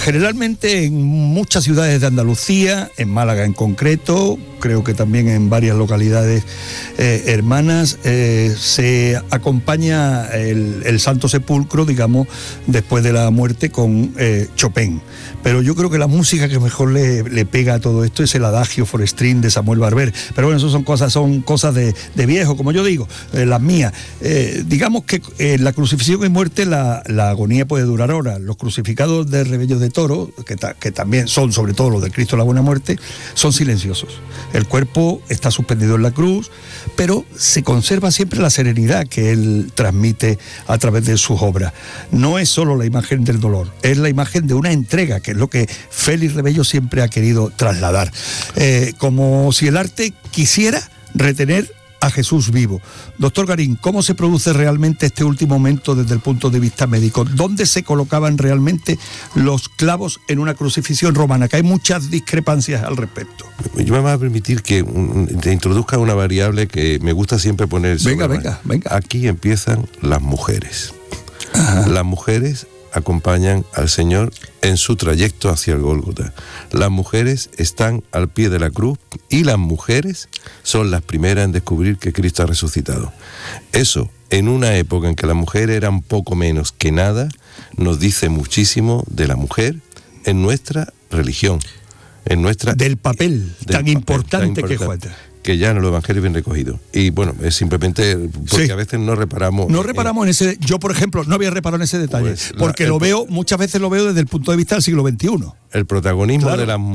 generalmente en muchas ciudades de Andalucía, en Málaga en concreto, creo que también en varias localidades hermanas, se acompaña el Santo Sepulcro, digamos, después de la muerte con Chopin. Pero yo creo que la música que mejor le pega a todo esto es el Adagio Forestrín de Samuel Barber. Pero bueno, eso son cosas de viejo, como yo digo, las mías. Digamos que en la crucifixión y muerte la agonía puede durar horas. Los crucificados de Rebello de Toro, que también son sobre todo los de Cristo la Buena Muerte, son silenciosos. El cuerpo está suspendido en la cruz, pero se conserva siempre la serenidad que él transmite a través de sus obras. No es solo la imagen del dolor, es la imagen de una entrega, que es lo que Félix Rebello siempre ha querido trasladar. Como si el arte quisiera retener a Jesús vivo. Doctor Garín, ¿cómo se produce realmente este último momento desde el punto de vista médico? ¿Dónde se colocaban realmente los clavos en una crucifixión romana? Que hay muchas discrepancias al respecto. Yo me voy a permitir que te introduzca una variable que me gusta siempre poner sobre Venga. Aquí empiezan las mujeres. Ajá. Las mujeres acompañan al Señor en su trayecto hacia el Gólgota. Las mujeres están al pie de la cruz y las mujeres son las primeras en descubrir que Cristo ha resucitado. Eso, en una época en que la mujer era un poco menos que nada, nos dice muchísimo de la mujer en nuestra religión, en nuestra... Del papel tan importante que juega. Que ya en los evangelios bien recogido. Y bueno, es simplemente porque sí. A veces no reparamos en ese. Yo, por ejemplo, no había reparado en ese detalle, pues porque muchas veces lo veo desde el punto de vista del siglo XXI. El protagonismo, claro, de las